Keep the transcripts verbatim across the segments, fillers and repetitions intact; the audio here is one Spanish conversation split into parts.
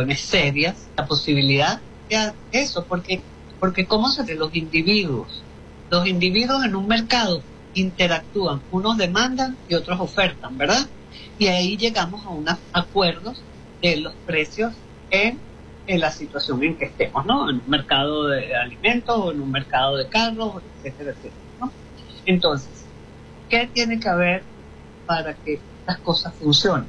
repercusiones serias, la posibilidad de eso, porque, porque ¿cómo se ve? Los individuos, los individuos en un mercado interactúan, unos demandan y otros ofertan, ¿verdad? Y ahí llegamos a unos acuerdos de los precios en, en la situación en que estemos, ¿no? En un mercado de alimentos o en un mercado de carros, etcétera, etcétera, ¿no? Entonces, ¿qué tiene que haber para que estas cosas funcionen?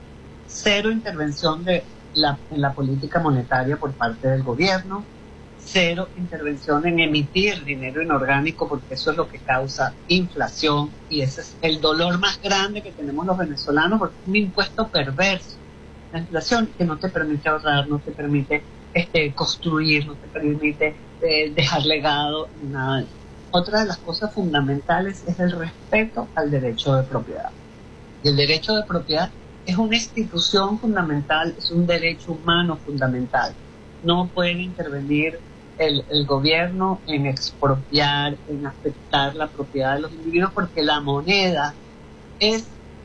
Cero intervención de la, en la política monetaria por parte del gobierno, cero intervención en emitir dinero inorgánico, porque eso es lo que causa inflación, y ese es el dolor más grande que tenemos los venezolanos, porque es un impuesto perverso. La inflación que no te permite ahorrar, no te permite este, construir, no te permite eh, dejar legado, nada. Otra de las cosas fundamentales es el respeto al derecho de propiedad. Y el derecho de propiedad es una institución fundamental, es un derecho humano fundamental. No puede intervenir el, el gobierno en expropiar, en afectar la propiedad de los individuos, porque la moneda es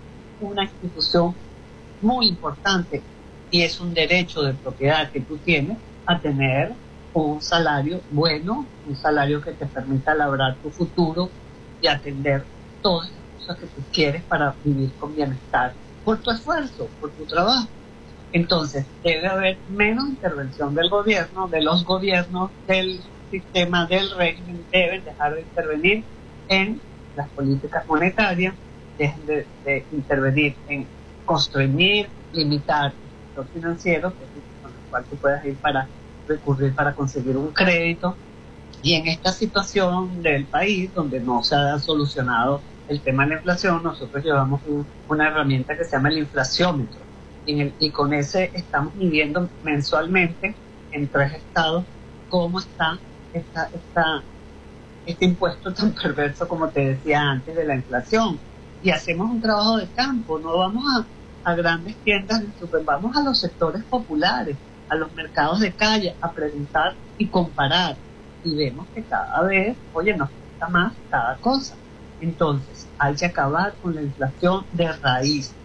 una institución muy importante y es un derecho de propiedad que tú tienes a tener un salario bueno, un salario que te permita labrar tu futuro y atender todas las cosas que tú quieres para vivir con bienestar por tu esfuerzo, por tu trabajo. Entonces debe haber menos intervención del gobierno, de los gobiernos, del sistema, del régimen. Deben dejar de intervenir en las políticas monetarias, dejen de, de intervenir en constreñir, limitar el sector financiero, que es con el cual tú puedes ir para recurrir para conseguir un crédito. Y en esta situación del país, donde no se ha solucionado el tema de la inflación, nosotros llevamos un, una herramienta que se llama el inflaciómetro. Y, en el, y con ese estamos midiendo mensualmente en tres estados cómo está esta, esta, este impuesto tan perverso, como te decía antes, de la inflación. Y hacemos un trabajo de campo, no vamos a, a grandes tiendas, vamos a los sectores populares, a los mercados de calle, a preguntar y comparar. Y vemos que cada vez, oye, nos cuesta más cada cosa. Entonces, hay que acabar con la inflación de raíz,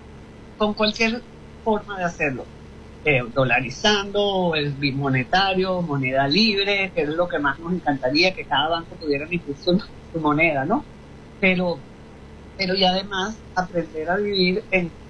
con cualquier forma de hacerlo. Eh, dolarizando, el bimonetario, moneda libre, que es lo que más nos encantaría, que cada banco tuviera incluso su moneda, ¿no? Pero... pero y además aprender a vivir en